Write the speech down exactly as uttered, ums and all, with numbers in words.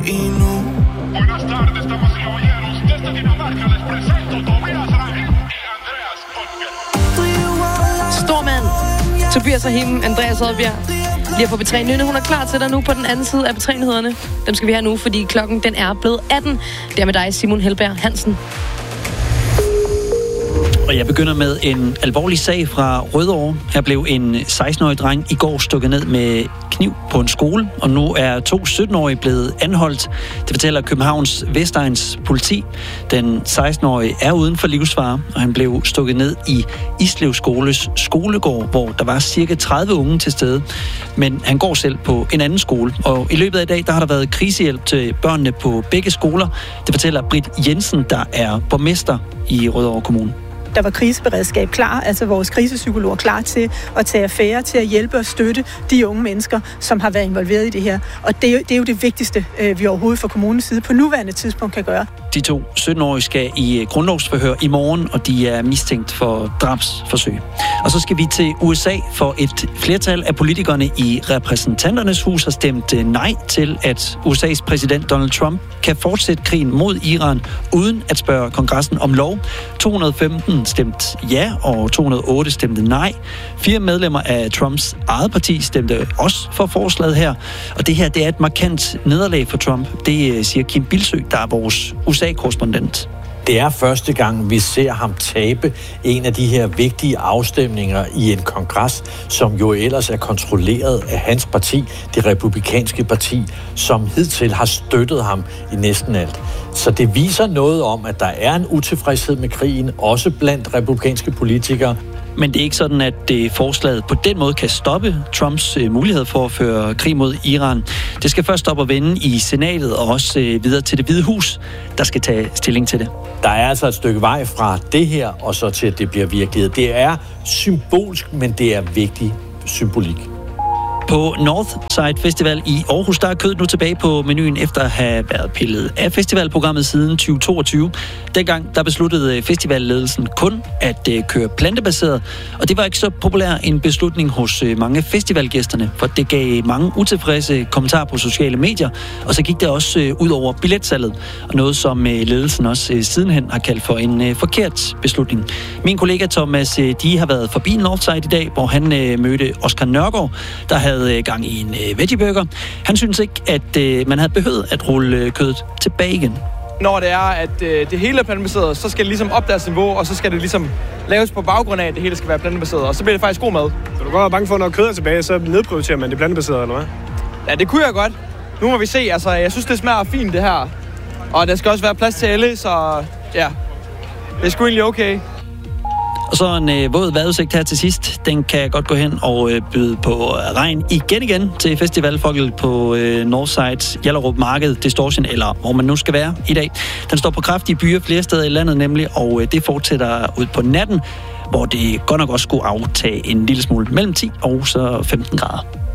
y no. Buenas tardes, damas y caballeros. Desde Dinamarca les presento Tobias Rahim y Andreas Oddbjerg. Stormand, Tobias Rahim, Andreas Oddbjerg. Lige på B tre Nynne, hun er klar til dig nu på den anden side af B tre-nyhederne. Dem skal vi have nu, fordi klokken den er blevet atten. Det er med dig, Simon Helberg Hansen. Og jeg begynder med en alvorlig sag fra Rødovre. Her blev en seksten-årig dreng i går stukket ned med kniv på en skole, og nu er to sytten-årige blevet anholdt. Det fortæller Københavns Vestegns politi. Den seksten-årige er uden for livsfare, og han blev stukket ned i Islev Skoles skolegård, hvor der var cirka tredive unge til stede. Men han går selv på en anden skole, og i løbet af i dag, der har der været krisehjælp til børnene på begge skoler. Det fortæller Britt Jensen, der er borgmester i Rødovre Kommune. Der var kriseberedskab klar, altså vores krisepsykologer klar til at tage affære, til at hjælpe og støtte de unge mennesker, som har været involveret i det her. Og det er jo det, er jo det vigtigste, vi overhovedet fra kommunens side på nuværende tidspunkt kan gøre. De to sytten-årige skal i grundlovsforhør i morgen, og de er mistænkt for drabsforsøg. Og så skal vi til U S A, for et flertal af politikerne i repræsentanternes hus har stemt nej til, at U S A's præsident Donald Trump kan fortsætte krigen mod Iran, uden at spørge kongressen om lov. to hundrede og femten stemte ja, og to hundrede og otte stemte nej. Fire medlemmer af Trumps eget parti stemte også for forslaget her. Og det her, det er et markant nederlag for Trump. Det siger Kim Bilsø, der er vores U S A-korrespondent. Det er første gang, vi ser ham tabe en af de her vigtige afstemninger i en kongres, som jo ellers er kontrolleret af hans parti, det republikanske parti, som hidtil har støttet ham i næsten alt. Så det viser noget om, at der er en utilfredshed med krigen, også blandt republikanske politikere. Men det er ikke sådan, at det forslaget på den måde kan stoppe Trumps øh, mulighed for at føre krig mod Iran. Det skal først op og vende i senatet og også øh, videre til Det Hvide Hus, der skal tage stilling til det. Der er altså et stykke vej fra det her og så til, at det bliver virkelighed. Det er symbolsk, men det er vigtig symbolik. På Northside Festival i Aarhus, der er kødet nu tilbage på menuen efter at have været pillet af festivalprogrammet siden tyve toogtyve. Dengang der besluttede festivalledelsen kun at køre plantebaseret, og det var ikke så populær en beslutning hos mange festivalgæsterne, for det gav mange utilfredse kommentarer på sociale medier, og så gik det også ud over billetsalget, og noget som ledelsen også sidenhen har kaldt for en forkert beslutning. Min kollega Thomas de har været forbi Northside i dag, hvor han mødte Oscar Nørgaard, der havde gang i en øh, veggieburger. Han synes ikke, at øh, man havde behøvet at rulle øh, kødet tilbage igen. Når det er, at øh, det hele er plantebaseret, så skal det ligesom op deres niveau, og så skal det ligesom laves på baggrund af, at det hele skal være plantebaseret, og så bliver det faktisk god mad. Så du går og bange for, når kødet er tilbage, så nedprioriterer man det plantebaserede, eller hvad? Ja, det kunne jeg godt. Nu må vi se. Altså, jeg synes, det smager fint, det her. Og der skal også være plads til alle, så ja, det er sgu egentlig okay. Og så en øh, våd vejrudsigt her til sidst. Den kan godt gå hen og øh, byde på regn igen igen til festivalfolket på øh, Northside, Hjallerup Marked, Distortion, eller hvor man nu skal være i dag. Den står på kraftige byer flere steder i landet nemlig, og øh, det fortsætter ud på natten, hvor det godt nok også skulle aftage en lille smule mellem ti og så femten grader.